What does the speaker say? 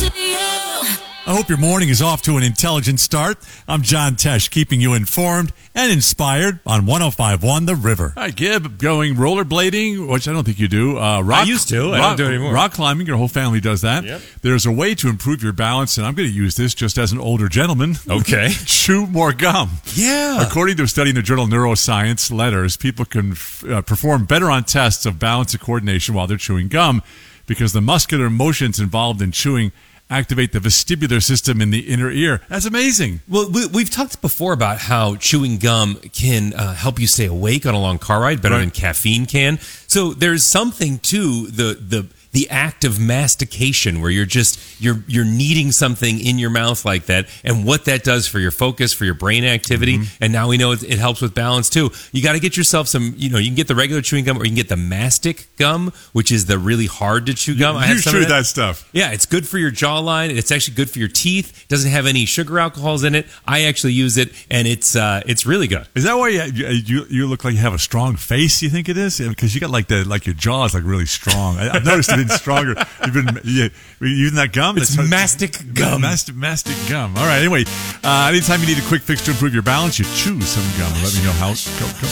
I hope your morning is off to an intelligent start. I'm John Tesh, keeping you informed and inspired on 105.1 The River. All right, Gib, going rollerblading, which I don't think you do. I used to. I don't do it anymore. Rock climbing, your whole family does that. Yep. There's a way to improve your balance, and I'm going to use this just as an older gentleman. Okay. Chew more gum. Yeah. According to a study in the journal Neuroscience Letters, people can perform better on tests of balance and coordination while they're chewing gum because the muscular motions involved in chewing activate the vestibular system in the inner ear. That's amazing. Well, we've talked before about how chewing gum can help you stay awake on a long car ride better than caffeine can. So there's something to the act of mastication where you're kneading something in your mouth like that, and what that does for your focus, for your brain activity. Mm-hmm. And now we know it helps with balance too. You got to get yourself some, you can get the regular chewing gum or you can get the mastic gum, which is the really hard to chew gum. You chew that stuff. Yeah, it's good for your jawline. It's actually good for your teeth. It doesn't have any sugar alcohols in it. I actually use it, and it's really good. Is that why you look like you have a strong face? You think it is because you got like your jaw is like really strong. I've noticed it. Stronger. You've been using that gum? It's mastic gum. Mastic gum. All right. Anyway, anytime you need a quick fix to improve your balance, you chew some gum. Let me know how.